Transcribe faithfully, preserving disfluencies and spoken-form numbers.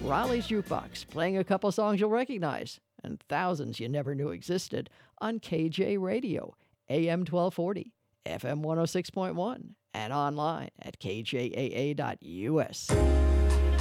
Raleigh's Jukebox, playing a couple songs you'll recognize, and thousands you never knew existed on K J Radio, A M twelve forty, F M one oh six point one, and online at K J A A dot U S.